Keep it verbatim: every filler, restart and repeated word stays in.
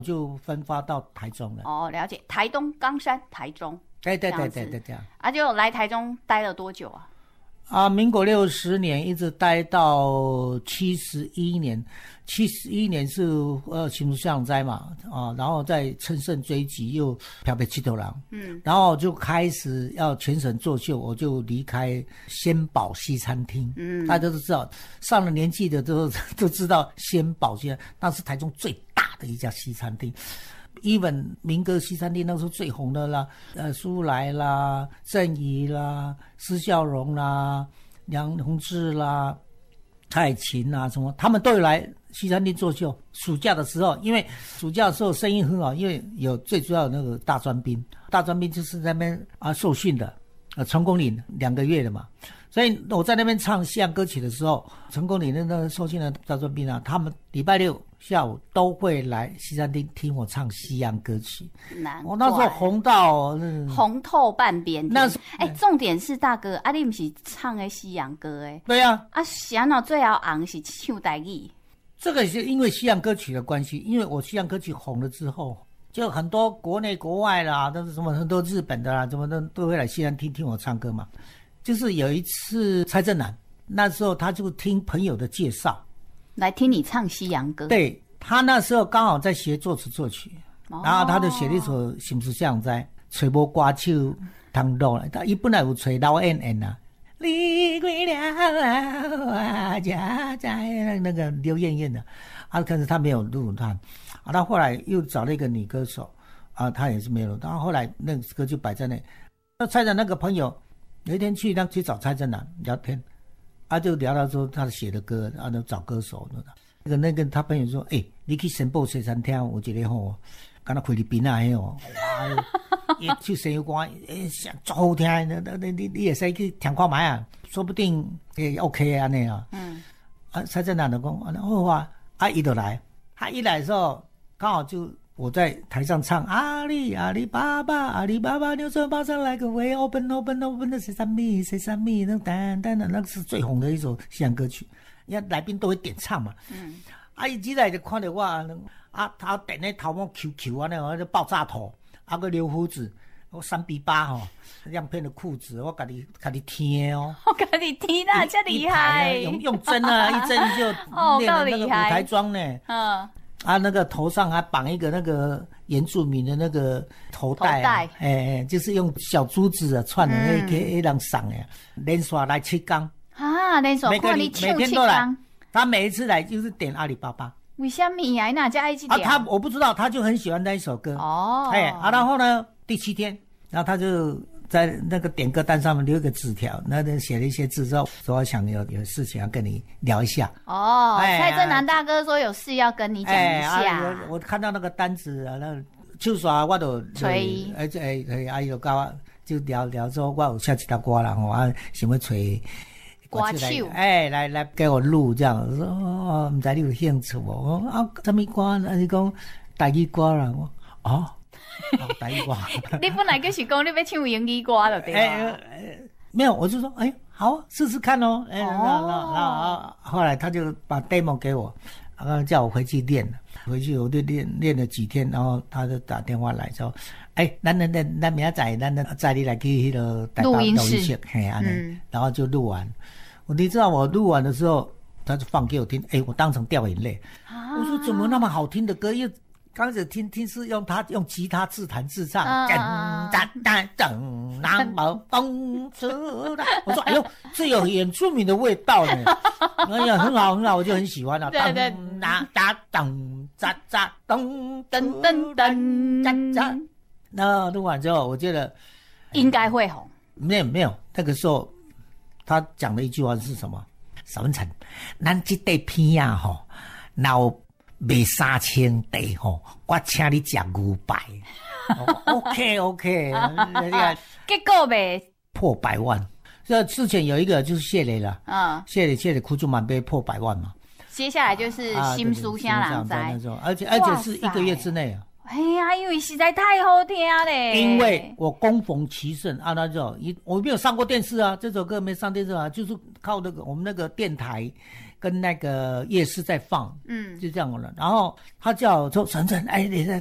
就分发到台中了。 哦，了解，台东、冈山、台中。 对对对对对，这样。 啊，就来台中待了多久啊？ 啊，民国六十年一直待到七十一年，七十一年是呃新竹象灾嘛，啊，然后再乘胜追击又漂北七头狼，嗯，然后就开始要全省作秀，我就离开仙宝西餐厅，嗯，大家都知道，上了年纪的都都知道仙宝西餐，那是台中最大的一家西餐厅。even 民歌西餐厅那时候最红的啦，呃，苏来啦、郑怡啦、施孝荣啦、梁鸿志啦、蔡琴啦，什么他们都有来西餐厅作秀。暑假的时候，因为暑假的时候生意很好，因为有最主要的那个大专兵，大专兵就是在那边啊受训的，呃，成功岭两个月的嘛。所以我在那边唱西洋歌曲的时候，成功岭的那个受训的大专兵啊，他们礼拜六下午都会来西餐厅听我唱西洋歌曲。 难怪我那时候红到、嗯、 红透半边天。 那是哎、欸，重点是大哥，啊，你不是唱的西洋歌哎？ 对啊， 啊，想到最后昂是唱台语。 这个是因为西洋歌曲的关系，因为我西洋歌曲红了之后，就很多国内国外啦，都是什么很多日本的啦，什么都都会来西餐厅听我唱歌嘛。就是有一次蔡振南，那时候他就听朋友的介绍， 来听你唱西洋歌。 对，他那时候刚好在学作词作曲，哦、然后他就写了一首《心事像在吹无歌手通录了，他伊本来有吹老演员啊，离归了啊，家在那个刘艳艳的，啊，可是他没有录他，啊，他后来又找了一个女歌手，啊，他也是没有录，然后后来那个歌就摆在那，那蔡振那个朋友。有一天去他去找蔡振南聊天，啊就聊到说他写的歌，啊就找歌手那个那个他朋友说，哎、欸，你去新报西餐厅，有一个吼，敢若菲律宾啊迄哦，哇，伊唱西洋歌，诶，足好听，你你你会使去听看卖啊，说不定会 OK 安尼啊。嗯，啊蔡振南就讲，啊好啊，啊伊就来，他一来的时候刚好就。我在台上唱阿里阿里巴巴阿里巴巴牛车马上来个 way open open open 的 sesame sesame 那单单的那个是最红的一首西洋歌曲，因为来宾都会点唱嘛。嗯，啊伊一来就看到我啊，他点那头毛 Q Q 啊，那个爆炸头，啊个留胡子，我三比八吼，亮片的裤子，我给你给你贴哦， 我给你贴啦，这厉害， 用用针啊，一针就练了那个舞台装呢。嗯。啊，那个头上还绑一个那个原住民的那个头带、啊，哎哎，就是用小珠子啊串的那个一张绳哎，连刷来七缸啊，连刷， 每个每天都来，他每一次来就是点阿里巴巴。 为什么呀？那家一起点？ 啊，他我不知道，他就很喜欢那一首歌哦。哎，啊，然后呢，第七天，然后他就在那个点歌单上面留一个纸条，那就写了一些字之后，说我想有有事情要跟你聊一下。 哦，哎、蔡振南大哥说有事要跟你讲一下。哎啊、 我, 我看到那个单子啊，那就说我都吹， 而且哎哎，阿姨就跟我就聊聊说，我有写一条歌啦，吼啊，想要吹歌手， 哎，来来给我录这样。我说哦，唔知你有兴趣无？我啊，什么歌？啊，你讲台语歌啦？我哦。哦，台语歌。 你本来就是讲你要唱英语歌了，对吧？哎、 欸，没有，我就说，哎，好，试试看哦。哎、欸，然后然后后来他就把 demo 给我，然后叫我回去练，回去我就练练了几天，然后他就打电话来说，哎、欸，咱咱咱咱明仔载，咱载你来去那个录音室， 嘿，安尼、嗯，然后就录完。我你知道我录完的时候，他就放给我听，哎、欸，我当场掉眼泪。啊、我说怎么那么好听的歌又。刚开始听听是用他用吉他自弹自唱，噔噔噔噔，南无风出来。我说哎呦，这有原住民的味道呢，哎呀，很好很好，我就很喜欢了。 对对， 哒哒噔喳喳噔噔噔噔喳喳。那录完之后，我觉得应该会红。 没有没有，那个时候他讲的一句话是什么？沈文成，咱这块片啊吼，老。卖三千地吼，我请你吃牛排。OK OK， 结果呗破百万。这之前有一个就是谢磊了，嗯，谢磊谢磊苦主满杯破百万嘛。 接下来就是新书香囊斋， 而且而且是一个月之内啊。 哎呀，因为实在太好听嘞。 因为我恭逢其盛啊，那就一我没有上过电视啊，这首歌没上电视啊，就是靠那个我们那个电台跟那个夜市在放，嗯，就这样了。然后他叫我说晨晨，哎，你在